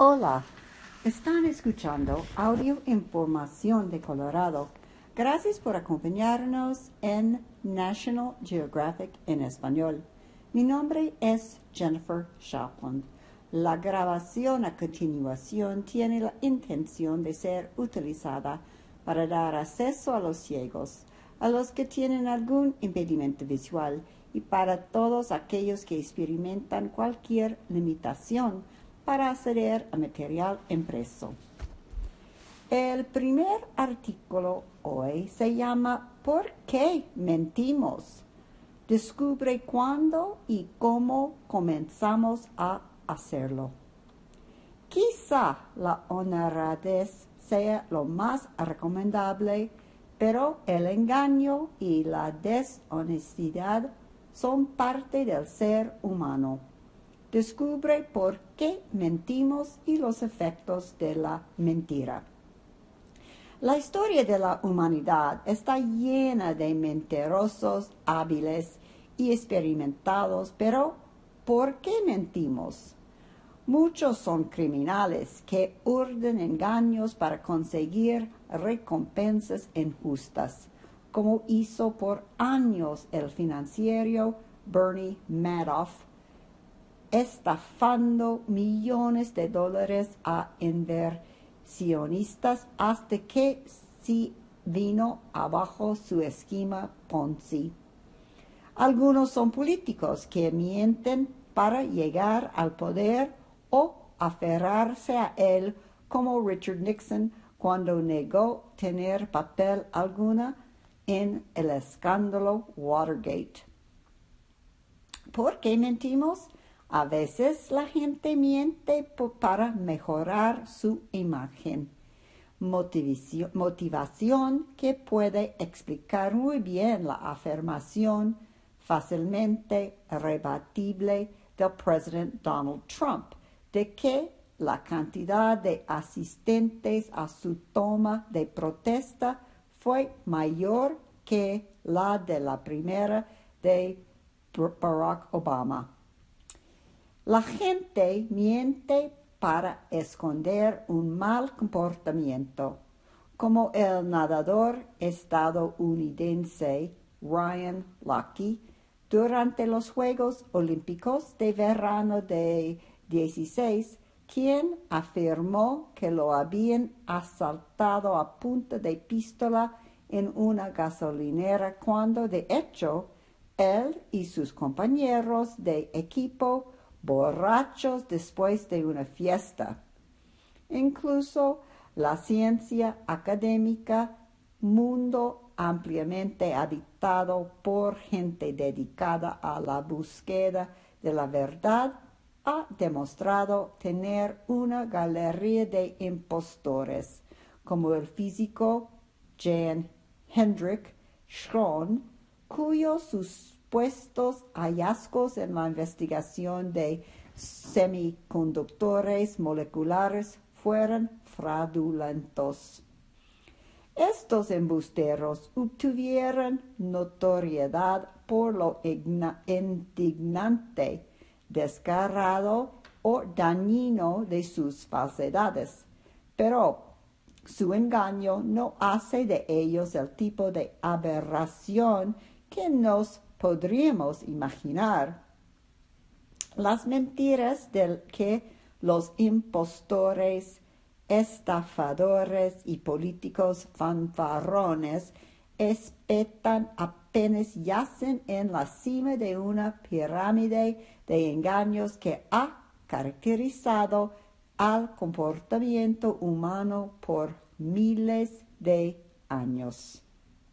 Hola, están escuchando Audio Información de Colorado. Gracias por acompañarnos en National Geographic en español. Mi nombre es Jennifer Shapland. La grabación a continuación tiene la intención de ser utilizada para dar acceso a los ciegos, a los que tienen algún impedimento visual y para todos aquellos que experimentan cualquier limitación para acceder a material impreso. El primer artículo hoy se llama ¿Por qué mentimos? Descubre cuándo y cómo comenzamos a hacerlo. Quizá la honradez sea lo más recomendable, pero el engaño y la deshonestidad son parte del ser humano. Descubre por qué mentimos y los efectos de la mentira. La historia de la humanidad está llena de mentirosos hábiles y experimentados, pero ¿por qué mentimos? Muchos son criminales que urden engaños para conseguir recompensas injustas, como hizo por años el financiero Bernie Madoff, estafando millones de dólares a inversionistas hasta que se vino abajo su esquema Ponzi. Algunos son políticos que mienten para llegar al poder o aferrarse a él, como Richard Nixon cuando negó tener papel alguna en el escándalo Watergate. ¿Por qué mentimos? A veces la gente miente para mejorar su imagen. Motivación que puede explicar muy bien la afirmación fácilmente rebatible del presidente Donald Trump de que la cantidad de asistentes a su toma de protesta fue mayor que la de la primera de Barack Obama. La gente miente para esconder un mal comportamiento, como el nadador estadounidense Ryan Lochte durante los Juegos Olímpicos de verano de 2016, quien afirmó que lo habían asaltado a punta de pistola en una gasolinera cuando, de hecho, él y sus compañeros de equipo borrachos después de una fiesta. Incluso la ciencia académica, mundo ampliamente habitado por gente dedicada a la búsqueda de la verdad, ha demostrado tener una galería de impostores, como el físico Jan Hendrik Schron, cuyos supuestos hallazgos en la investigación de semiconductores moleculares fueron fraudulentos. Estos embusteros obtuvieron notoriedad por lo indignante, descarado o dañino de sus falsedades, pero su engaño no hace de ellos el tipo de aberración que nos podríamos imaginar. Las mentiras del que los impostores, estafadores y políticos fanfarrones espetan apenas yacen en la cima de una pirámide de engaños que ha caracterizado al comportamiento humano por miles de años.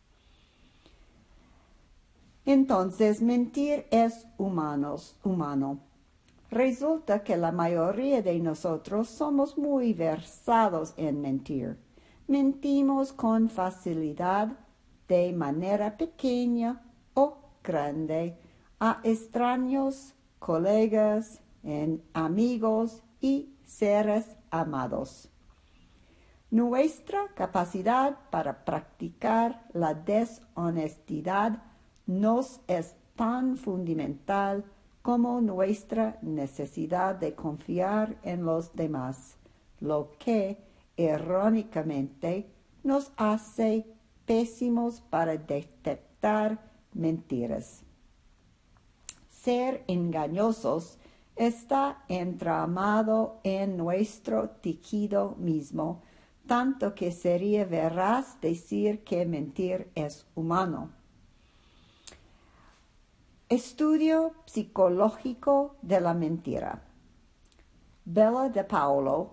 Entonces, mentir es humano. Resulta que la mayoría de nosotros somos muy versados en mentir. Mentimos con facilidad, de manera pequeña o grande, a extraños, colegas, amigos y seres amados. Nuestra capacidad para practicar la deshonestidad nos es tan fundamental como nuestra necesidad de confiar en los demás. lo que erróneamente nos hace pésimos para detectar mentiras. Ser engañosos está entramado en nuestro tejido mismo, tanto que sería veraz decir que mentir es humano. Estudio psicológico de la mentira. Bella De Paulo,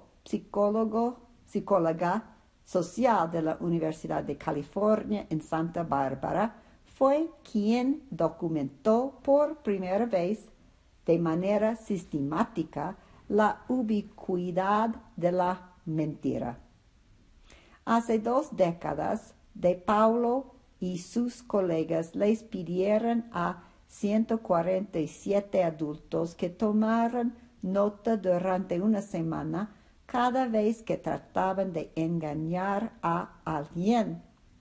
psicóloga social de la Universidad de California en Santa Bárbara, fue quien documentó por primera vez de manera sistemática la ubicuidad de la mentira. Hace 2 décadas, De Paulo y sus colegas les pidieron a 147 adultos que tomaran nota durante una semana cada vez que trataban de engañar a alguien.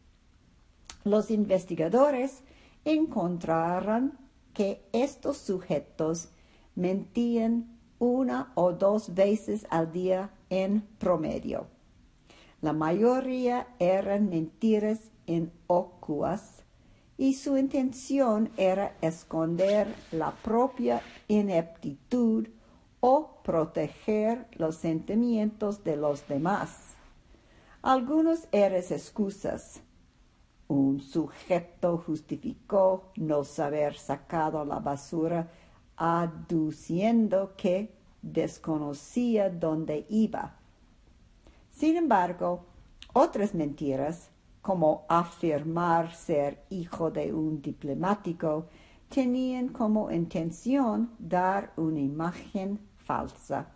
Los investigadores encontraron que estos sujetos mentían 1 o 2 veces al día en promedio. La mayoría eran mentiras inocuas y su intención era esconder la propia ineptitud o proteger los sentimientos de los demás. Algunos eran excusas. Un sujeto justificó no haber sacado la basura aduciendo que desconocía dónde iba. Sin embargo, otras mentiras, como afirmar ser hijo de un diplomático, tenían como intención dar una imagen falsa.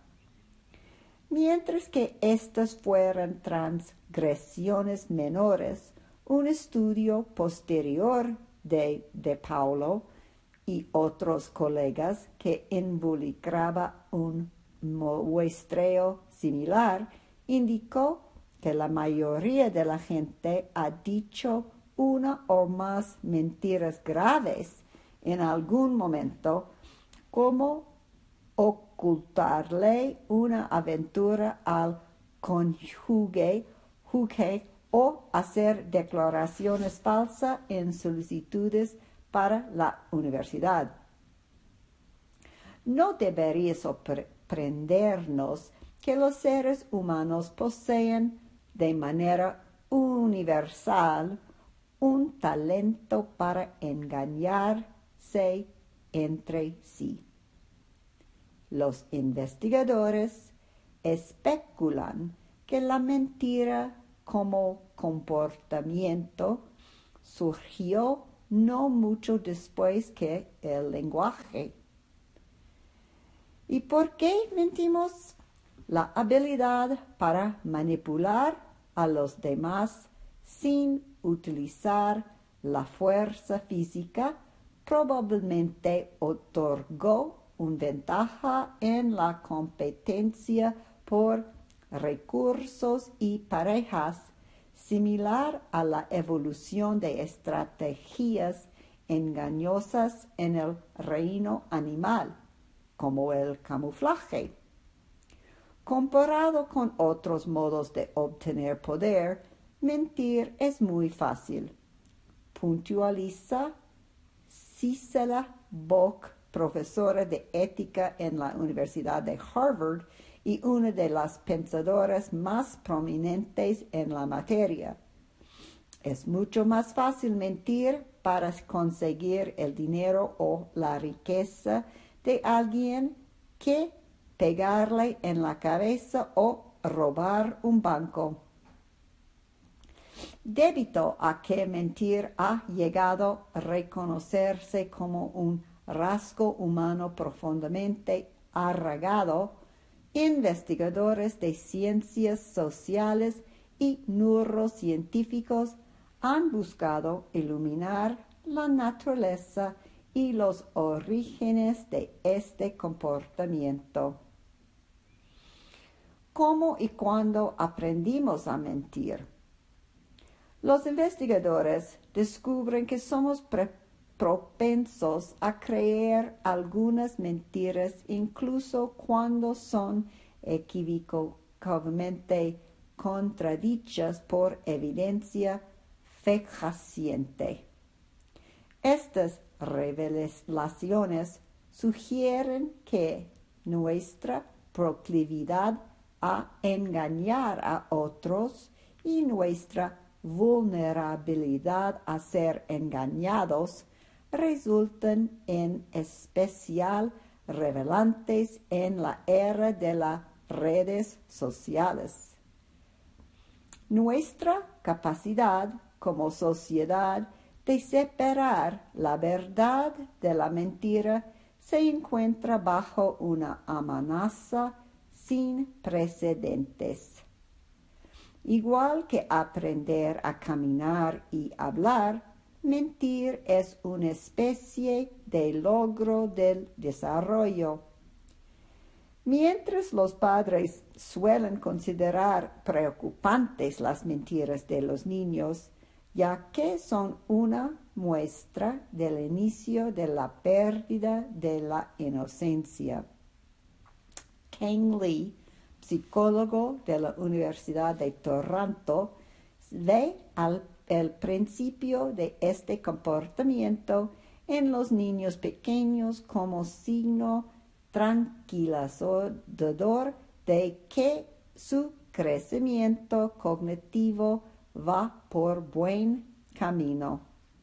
Mientras que estas fueran transgresiones menores, un estudio posterior de Paulo y otros colegas que involucraba un muestreo similar indicó que la mayoría de la gente ha dicho 1 o más mentiras graves en algún momento, como ocultarle una aventura al cónyuge o hacer declaraciones falsas en solicitudes para la universidad. No debería sorprendernos que los seres humanos poseen de manera universal un talento para engañarse entre sí. Los investigadores especulan que la mentira como comportamiento surgió no mucho después que el lenguaje. ¿Y por qué mentimos? La habilidad para manipular a los demás sin utilizar la fuerza física probablemente otorgó una ventaja en la competencia por recursos y parejas, similar a la evolución de estrategias engañosas en el reino animal, como el camuflaje. Comparado con otros modos de obtener poder, mentir es muy fácil. Puntualiza Cicely Bock, profesora de ética en la Universidad de Harvard y una de las pensadoras más prominentes en la materia. Es mucho más fácil mentir para conseguir el dinero o la riqueza de alguien que pegarle en la cabeza o robar un banco. Debido a que mentir ha llegado a reconocerse como un rasgo humano profundamente arraigado, investigadores de ciencias sociales y neurocientíficos han buscado iluminar la naturaleza y los orígenes de este comportamiento. ¿Cómo y cuándo aprendimos a mentir? Los investigadores descubren que somos propensos a creer algunas mentiras incluso cuando son frecuentemente contradichas por evidencia fehaciente. Estas revelaciones sugieren que nuestra proclividad a engañar a otros y nuestra vulnerabilidad a ser engañados resultan en especial revelantes en la era de las redes sociales. Nuestra capacidad como sociedad de separar la verdad de la mentira se encuentra bajo una amenaza sin precedentes. Igual que aprender a caminar y hablar, mentir es una especie de logro del desarrollo. Mientras los padres suelen considerar preocupantes las mentiras de los niños, ya que son una muestra del inicio de la pérdida de la inocencia. Kang Lee, psicólogo de la Universidad de Toronto, ve el principio de este comportamiento en los niños pequeños como signo tranquilizador de que su crecimiento cognitivo va por buen camino.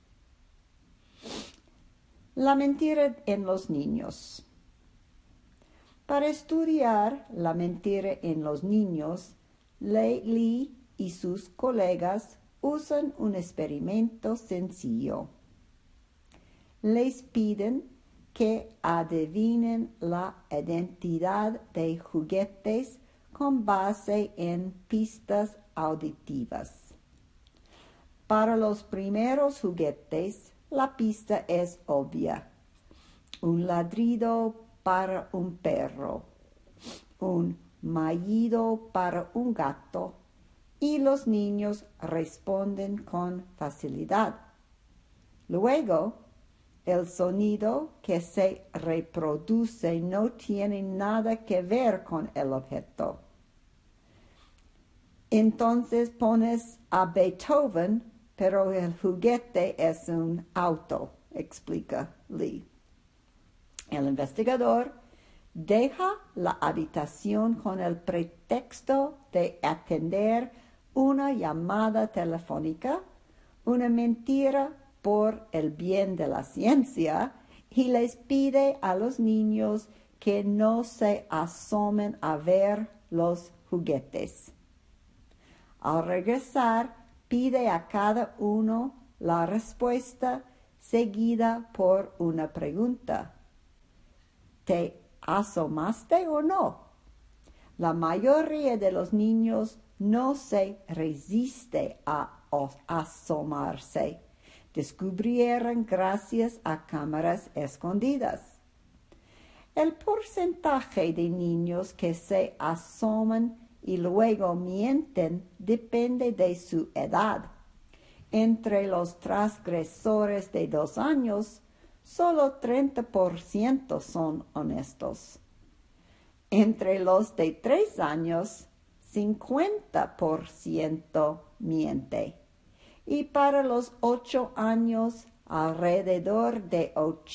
La mentira en los niños. Para estudiar la mentira en los niños, Lee y sus colegas usan un experimento sencillo. Les piden que adivinen la identidad de juguetes con base en pistas auditivas. Para los primeros juguetes, la pista es obvia. Un ladrido para un perro, un maullido para un gato, y los niños responden con facilidad. Luego, el sonido que se reproduce no tiene nada que ver con el objeto. Entonces pones a Beethoven, pero el juguete es un auto, explica Lee. El investigador deja la habitación con el pretexto de atender una llamada telefónica, una mentira por el bien de la ciencia, y les pide a los niños que no se asomen a ver los juguetes. Al regresar, pide a cada uno la respuesta seguida por una pregunta. ¿Te asomaste o no? La mayoría de los niños no se resiste a asomarse. Descubrieron gracias a cámaras escondidas. El porcentaje de niños que se asoman y luego mienten depende de su edad. Entre los transgresores de 2 años, solo 30% son honestos. Entre los de 3 años, 50% miente. Y para los 8 años, alrededor de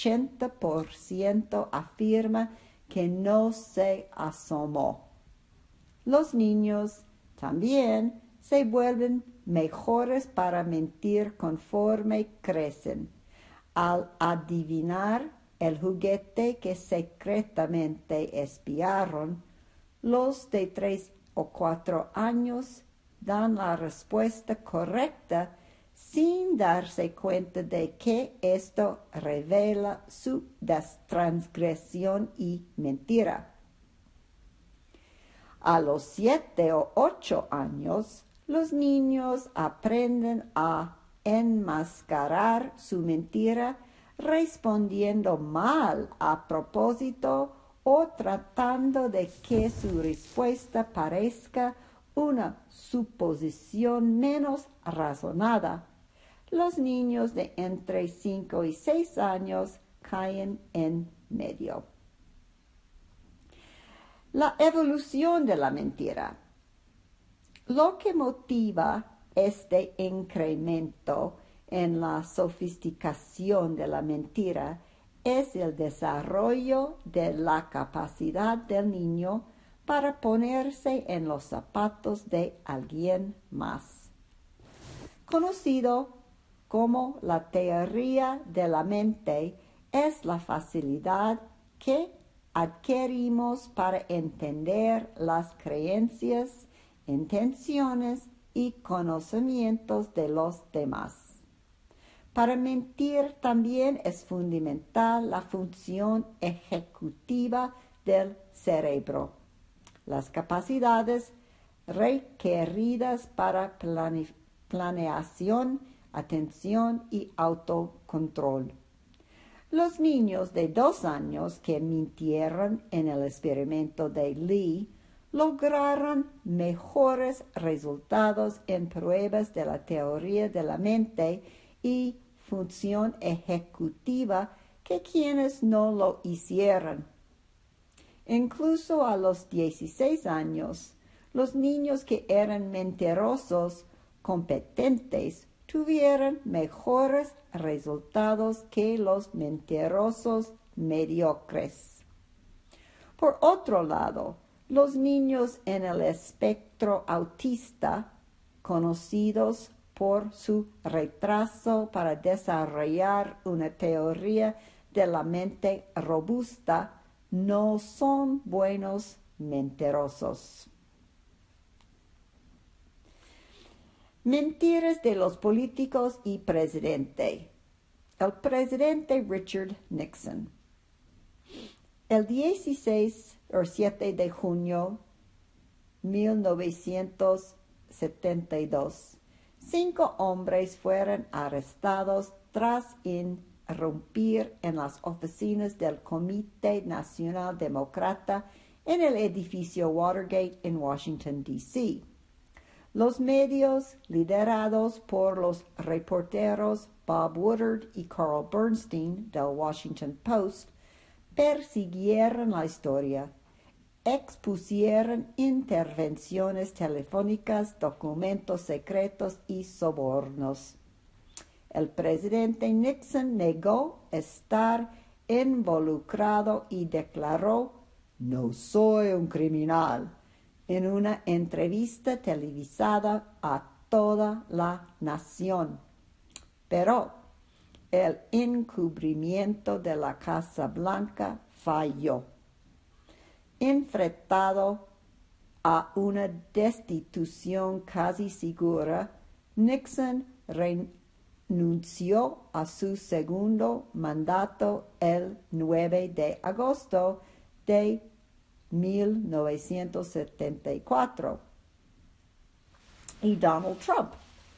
80% afirma que no se asomó. Los niños también se vuelven mejores para mentir conforme crecen. Al adivinar el juguete que secretamente espiaron, los de 3 o 4 años dan la respuesta correcta sin darse cuenta de que esto revela su transgresión y mentira. A los 7 o 8 años, los niños aprenden a enmascarar su mentira respondiendo mal a propósito o tratando de que su respuesta parezca una suposición menos razonada. Los niños de entre 5 y 6 años caen en medio. La evolución de la mentira. Lo que motiva este incremento en la sofisticación de la mentira es el desarrollo de la capacidad del niño para ponerse en los zapatos de alguien más. Conocido como la teoría de la mente, es la facilidad que adquirimos para entender las creencias, intenciones y conocimientos de los demás. Para mentir también es fundamental la función ejecutiva del cerebro, las capacidades requeridas para planeación, atención y autocontrol. Los niños de 2 años que mintieron en el experimento de Lee lograron mejores resultados en pruebas de la teoría de la mente y función ejecutiva que quienes no lo hicieron. Incluso a los 16 años, los niños que eran mentirosos competentes tuvieron mejores resultados que los mentirosos mediocres. Por otro lado, los niños en el espectro autista, conocidos por su retraso para desarrollar una teoría de la mente robusta, no son buenos mentirosos. Mentiras de los políticos y presidente. El presidente Richard Nixon. El 7 de junio de 1972, 5 hombres fueron arrestados tras irrumpir en las oficinas del Comité Nacional Demócrata en el edificio Watergate en Washington, D.C. Los medios, liderados por los reporteros Bob Woodward y Carl Bernstein del Washington Post, persiguieron la historia, expusieron intervenciones telefónicas, documentos secretos y sobornos. El presidente Nixon negó estar involucrado y declaró: "No soy un criminal", en una entrevista televisada a toda la nación. Pero el encubrimiento de la Casa Blanca falló. Enfrentado a una destitución casi segura, Nixon renunció a su segundo mandato el 9 de agosto de 1974. Y Donald Trump: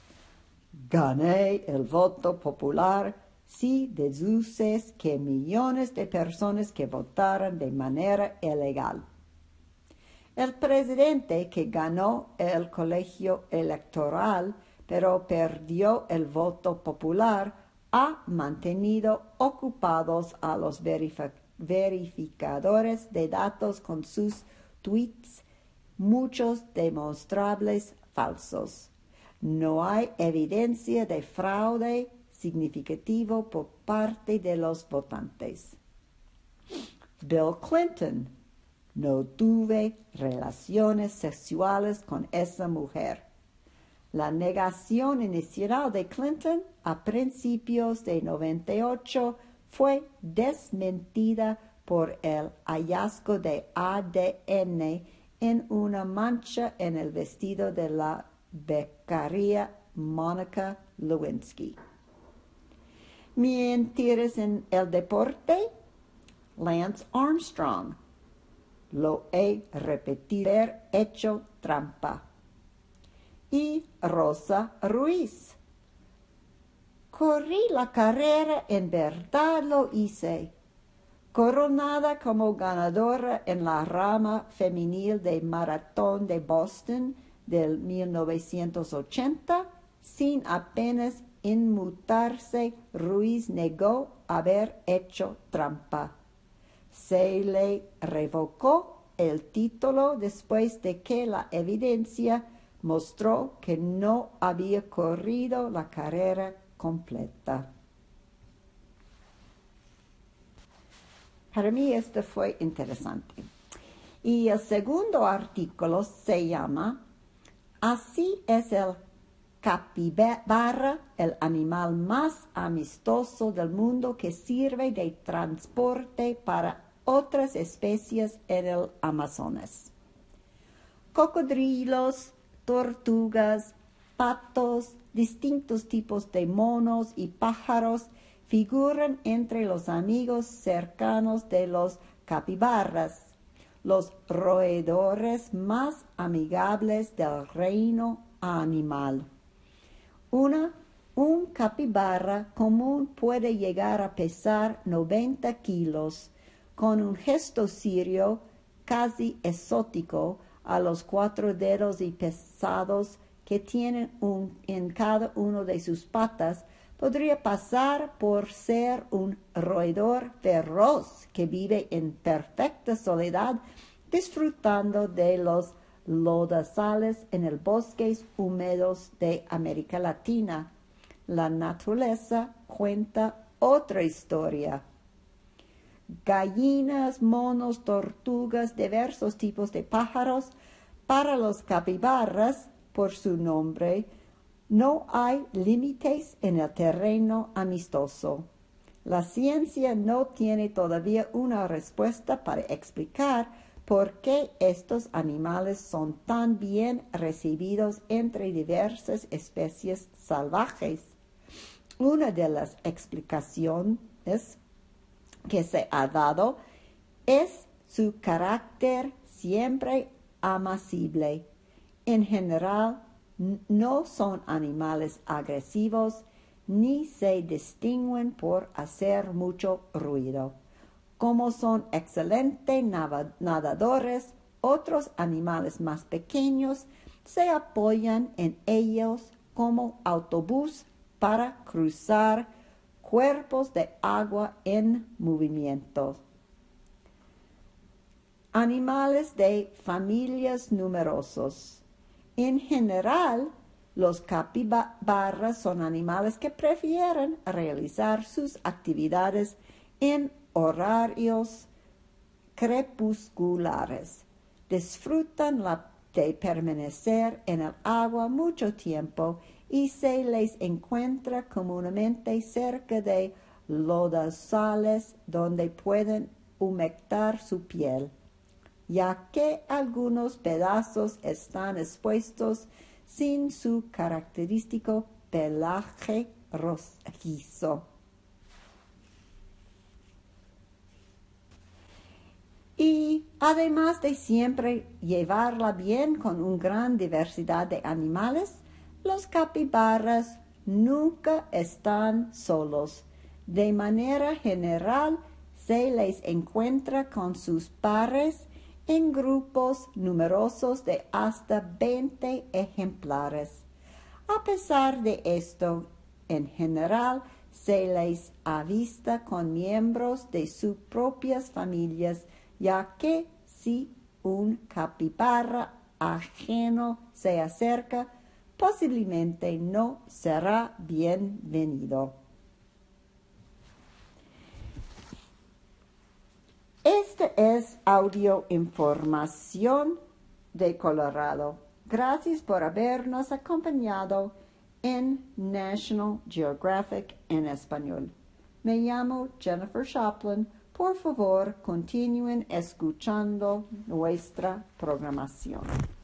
"Gané el voto popular si deduces que millones de personas que votaron de manera ilegal". El presidente que ganó el colegio electoral pero perdió el voto popular ha mantenido ocupados a los verificadores de datos con sus tweets, muchos demostrables falsos. No hay evidencia de fraude significativo por parte de los votantes. Bill Clinton: "No tuve relaciones sexuales con esa mujer". La negación inicial de Clinton a principios de 98 fue desmentida por el hallazgo de ADN en una mancha en el vestido de la becaria Monica Lewinsky. Mentiras en el deporte. Lance Armstrong: "Lo he repetido, haber hecho trampa". Y Rosa Ruiz: "Corrí la carrera, en verdad lo hice". Coronada como ganadora en la rama femenil de maratón de Boston del 1980, sin apenas inmutarse, Ruiz negó haber hecho trampa. Se le revocó el título después de que la evidencia mostró que no había corrido la carrera completa. Para mí esto fue interesante. Y el segundo artículo se llama "Así es el capibara, el animal más amistoso del mundo que sirve de transporte para otras especies en el Amazonas". Cocodrilos, tortugas, patos, distintos tipos de monos y pájaros figuran entre los amigos cercanos de los capibaras, los roedores más amigables del reino animal. Un capibara común puede llegar a pesar 90 kilos, con un gesto sirio casi exótico a los 4 dedos y pesados que tienen en cada uno de sus patas. Podría pasar por ser un roedor feroz que vive en perfecta soledad, disfrutando de los lodazales en los bosques húmedos de América Latina. La naturaleza cuenta otra historia. Gallinas, monos, tortugas, diversos tipos de pájaros. Para los capibaras, por su nombre, no hay límites en el terreno amistoso. La ciencia no tiene todavía una respuesta para explicar por qué estos animales son tan bien recibidos entre diversas especies salvajes. Una de las explicaciones que se ha dado es su carácter siempre apacible. En general, no son animales agresivos ni se distinguen por hacer mucho ruido. Como son excelentes nadadores, otros animales más pequeños se apoyan en ellos como autobús para cruzar cuerpos de agua en movimiento. Animales de familias numerosos. En general, los capibaras son animales que prefieren realizar sus actividades en horarios crepusculares. Disfrutan de permanecer en el agua mucho tiempo y se les encuentra comúnmente cerca de lodazales donde pueden humectar su piel, ya que algunos pedazos están expuestos sin su característico pelaje rojizo. Y además de siempre llevarla bien con una gran diversidad de animales, los capibaras nunca están solos. De manera general, se les encuentra con sus pares en grupos numerosos de hasta 20 ejemplares. A pesar de esto, en general, se les avista con miembros de sus propias familias, ya que si un capibara ajeno se acerca, posiblemente no será bienvenido. Esta es Audio Información de Colorado. Gracias por habernos acompañado en National Geographic en español. Me llamo Jennifer Shopland. Por favor, continúen escuchando nuestra programación.